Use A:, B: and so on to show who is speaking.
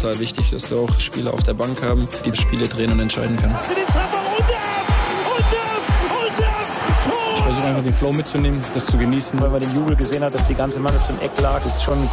A: total wichtig, dass wir auch Spieler auf der Bank haben, die Spiele drehen und entscheiden können.
B: Ich versuche einfach den Flow mitzunehmen, das zu genießen.
C: Weil man den Jubel gesehen hat, dass die ganze Mannschaft im Eck lag, ist schon